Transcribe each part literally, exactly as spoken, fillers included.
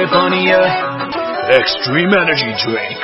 California. Extreme energy drink.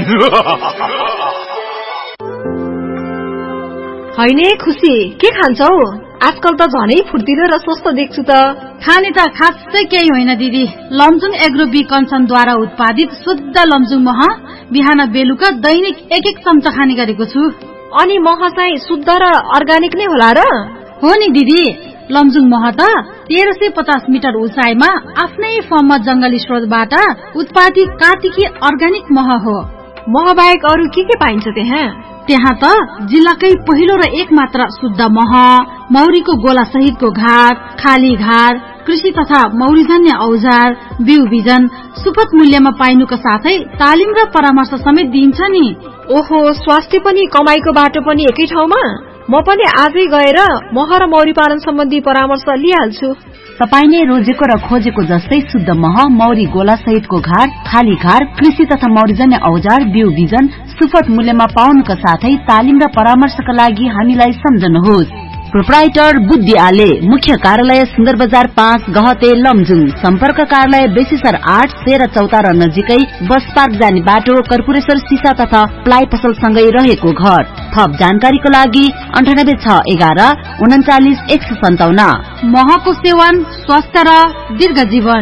हैने खुसी के खान्छौ? आजकल त झनै फुर्तिलो र स्वस्थ देख्छु त। खाने त खासै केही होइन दिदी। लमजुङ एग्रो बी कन्सनद्वारा उत्पादित शुद्ध लमजुङ मह बिहान बेलुका दैनिक एक एक चम्चा खाने गरेको छु। अनि मह चाहिँ शुद्ध र अर्गानिक नै होला र? हो नि दिदी, लमजुङ मह त तेह्र सय पचास मिटर उचाइमा आफ्नै फर्ममा जंगली स्रोतबाट उत्पादित कार्तिकी अर्गानिक मह हो। मह बाहेक अरू के के पाइन्छ त्यहाँ? त्यहाँ त जिल्लाकै पहिलो र एक मात्र शुद्ध मह, मौरीको गोला सहितको घार, खाली घार, कृषि तथा मौरीजन्य औजार, बिउ बिजन सुपथ मूल्यमा पाइनुका साथै तालिम र परामर्श समेत दिइन्छ नि। ओहो, स्वास्थ्य पनि कमाईको बाटो पनि एकै ठाउँमा? म पनि आजै गएर मह र मौरी पालन सम्बन्धी परामर्श लिइहाल्छु। तपाईँ नै रोजेको र खोजेको जस्तै शुद्ध मह, मौरी गोला सहितको घार, खाली घार, कृषि तथा मौरीजन्य औजार, बिउ बिजन सुपथ मूल्यमा पाउनुका साथै तालिम र परामर्शका लागि हामीलाई सम्झनुहोस्। प्रोप्राइटर बुद्धि आले, मुख्य कार्यालय सुन्दर बजार पाँच गहते लमजुङ, सम्पर्क कार्यालय बेसीसर आठ तेह्र चौतारा नजिकै बस पार्क जाने बाटो, कर्पूरेश्वर सिसा तथा प्लाइ पसल सँगै रहेको घर। थप जानकारीको लागि अन्ठानब्बे छ एघार उन्चालिस एक सय सन्ताउन्न। महको सेवन स्वास्थ्य र दीर्घ जीवन।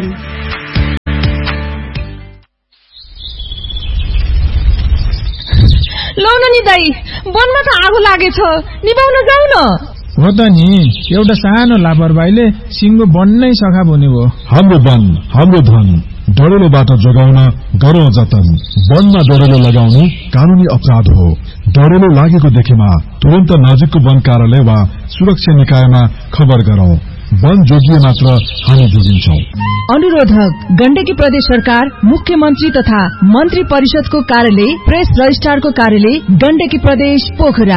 लौ न नि दाई, वनमा त आगो लागेछ, निभाउन जाऊ न। हो त नि, एउटा सानो लापरवाहीले सिंगो बन्नै सखाप हुने भयो। हाम्रो वन हाम्रो धन, डढेलोबाट जोगाउन गरौं जतन। वनमा डढेलो लगाउनु कानूनी अपराध हो। डढेलो लागेको देखेमा तुरन्त नजिकको वन कार्यालय वा सुरक्षा निकायमा खबर गरौं। वन जोगिए मात्र हामी जोगिन्छौं। अनुरोधक गण्डकी प्रदेश सरकार, मुख्यमन्त्री तथा मन्त्री परिषदको कार्यालय, प्रेस रजिस्ट्रारको कार्यालय, गण्डकी प्रदेश पोखरा।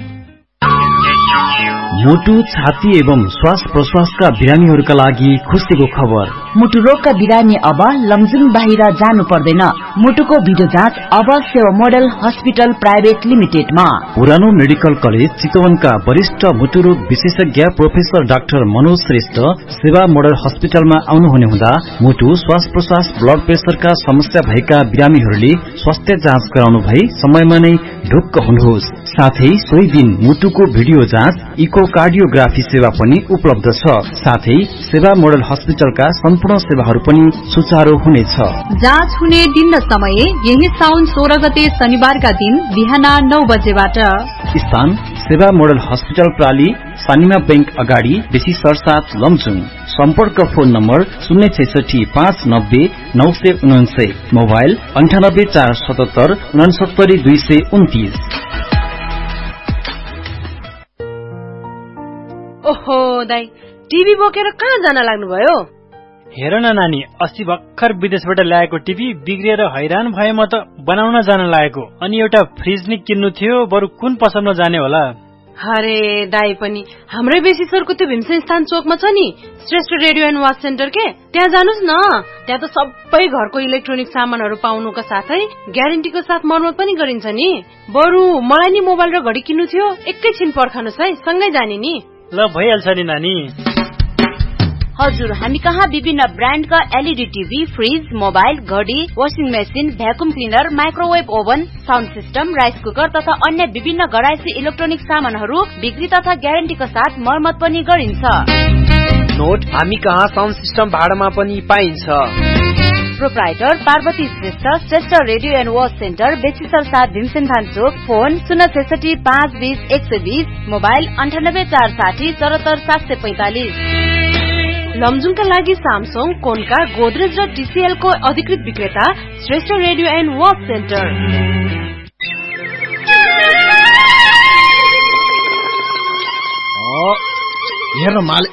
मुटु, छाती एवं श्वास प्रश्वासका बिरामीहरूका लागि खुसीको खबर। मुटु रोगका बिरामी अब लमजुङ बाहिर जानु पर्दैन। मुटुको भिडियो जाँच अब सेवा मोडल हस्पिटल प्राइभेट लिमिटेडमा। पुरानो मेडिकल कलेज चितवनका वरिष्ठ मुटु रोग विशेषज्ञ प्रोफेसर डाक्टर मनोज श्रेष्ठ सेवा मोडल हस्पिटलमा आउनुहुने हुँदा मुटु, श्वास प्रश्वास, ब्लड प्रेसरका समस्या भएका बिरामीहरूले स्वास्थ्य जाँच गराउनु भई समयमा नै ढुक्क हुनुहोस्। साथै सोही दिन मुटुको भिडियो जाँच, इकोकार्डियोग्राफी सेवा पनि उपलब्ध छ। साथै सेवा मोडल हस्पिटलका सम्पूर्ण सेवाहरू पनि सुचारू हुनेछ। जाँच हुने दिन र समय यही साउन सोह्र गते शनिबारका दिन बिहान नौ बजेबाट। स्थान सेवा मोडल हस्पिटल प्राली, सानिमा बैंक अगाडि, बेसी सरसात लमजुङ। सम्पर्क फोन नम्बर शून्य छैसठी पाँच नब्बे नौ सय उनान्सय, मोबाइल अन्ठानब्बे चार सतहत्तर उनासत्तरी दुई सय उन्तिस। ओहो दाई, टिभी बोकेर कहाँ जान लाग्नुभयो? हेर न नानी, अस्ति भर्खर विदेशबाट ल्याएको टिभी बिग्रिएर हैरान भए म त बनाउन जान लागेको। अनि एउटा फ्रिज नि किन्नु थियो, बरु कुन पसलमा जाने होला? अरे दाई पनि हाम्रै बेसी सरको त्यो भीमसेन स्थान चोकमा छ नि Shrestha radio and watch centre के, त्यहाँ जानुस् न। त्यहाँ त सबै घरको इलेक्ट्रोनिक सामानहरू पाउनुका साथै ग्यारेन्टीको साथ मर्मत पनि गरिन्छ नि। बरु मलाई नि मोबाइल र घडी किन्नु थियो, एकैछिन पर्खनुस् है, सँगै जाने नि। ल भइहाल्छ नि नानी। हजुर, हामी कहाँ विभिन्न ब्रान्डका एलईडी टिभी, फ्रिज, मोबाइल, घडी, washing machine, vacuum cleaner, microwave oven, sound system, rice cooker तथा अन्य विभिन्न घरायसी इलेक्ट्रोनिक सामानहरू बिक्री तथा ग्यारेन्टीका साथ मर्मत पनि गरिन्छ। नोट, हामी कहाँ साउन्ड सिस्टम भाडामा पनि पाइन्छ। Proprietor Parvati Shrestha, Shrestha radio and watch centre, बेसीसर सात भीमसेन थान चोक। फोन शून्य छैसठी पाँच बीस एक सय बीस, मोबाइल अन्ठानब्बे चार साठी चौहत्तर सात सय पैंतालिस। लमजुङका लागि सामसङ, कोन्का, गोदरेज र टीसीएल को अधिकृत विक्रेता Shrestha radio and watch centre. हेर्न माले,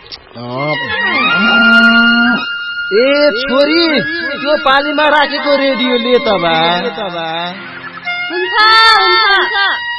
ए छोरी, त्यो पानीमा राखेको रेडियोले त बा हुन्छ हुन्छ